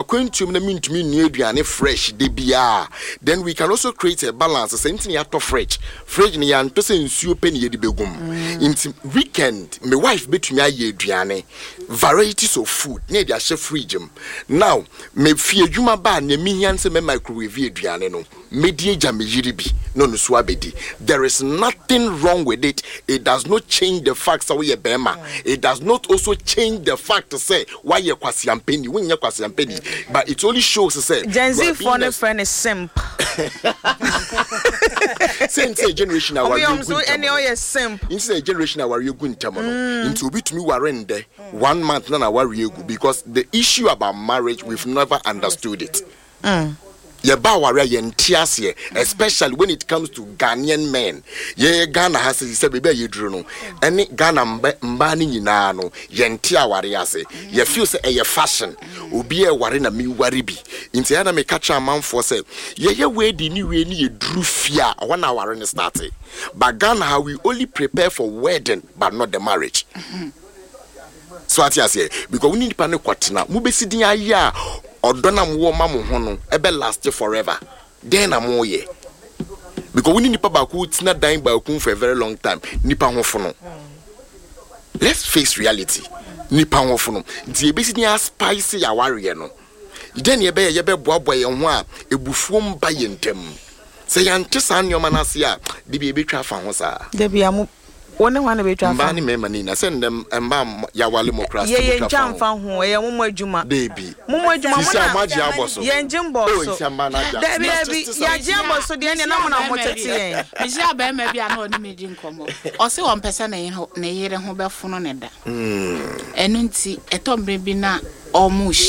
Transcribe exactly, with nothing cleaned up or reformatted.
quentum na mintumi nu aduane fresh de bia. Then we can also create a balance. Something ya to fridge. Fridge ni ya nto se nsuo pe ne yedi begum. In weekend, my wife betumi aye aduane. Varieties of food. Ne dia she fridge. Now, me fie adwuma ba na mi hian se me microwave aduane no. Me die ja me yiri bi. No no so abedi. There is nothing wrong with it. It does not change the fact that we are bema. It does not also change the fact to say why you kwasi ampeni, when you kwasi ampeni. But it only shows to say Gen Z phone a friend is simp. Same say generation our you so any oil simp. Instead generation our you good tamono. Into bit me warende one month na our you because the issue about marriage we've never understood it. Mm. Ye ba ware ye ntiase especially when it comes to Ghanaian men. Ye Ghana has say be ye duru no. Any Ghana mba ni nyina no ye ntia ware ase. Ye feel say e fashion. Obi e ware na mi ware bi. Nti ya na me catch amanfo say ye ye we di ni we ni ye duru fia when our ware start. But Ghana we only prepare for wedding but not the marriage. So what you say because we need pa ne kwatena mu besi din aye a odonam wo mamu ho no ebe last forever then am wo ye because we need nipa ba ku tina dan ba ku for a very long time nipa ho fo no. Let's face reality. Nipa ho fo no di ebesi din spice ya ware no then ye be ye be boaboa ye ho a ebufuo mba ye ntem se yante san nyoma na se a de bi ebetwa fa ho sa de bia mo one one be twa fa mba ni mema ni na send them mba ya wale mokrasi ye ye ntwa fa ho ye mo adwuma baby mo adwuma mo na maji aboso ye njimbo so de bi ya je aboso de ne na mo na mo tete yen mi si aba ma bia na oni meji nkomo o se won pese na ye na yere ho be fono ne da mm enu nti etombre bi na omu